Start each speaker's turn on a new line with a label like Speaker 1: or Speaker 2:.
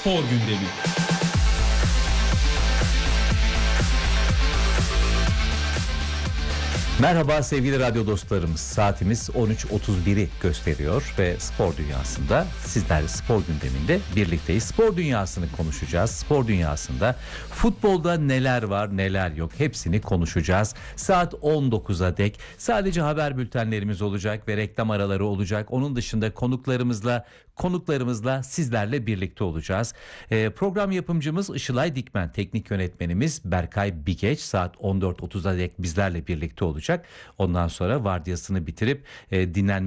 Speaker 1: Spor Gündemi.
Speaker 2: Merhaba sevgili radyo dostlarımız. Saatimiz 13.31'i gösteriyor ve spor dünyasında sizlerle spor gündeminde birlikteyiz. Spor dünyasını konuşacağız. Spor dünyasında futbolda neler var neler yok hepsini konuşacağız. Saat 19'a dek sadece haber bültenlerimiz olacak ve reklam araları olacak. Onun dışında konuklarımızla sizlerle birlikte olacağız. Program yapımcımız Işılay Dikmen, teknik yönetmenimiz Berkay Bigeç saat 14.30'a dek bizlerle birlikte olacak. Ondan sonra vardiyasını bitirip dinlenme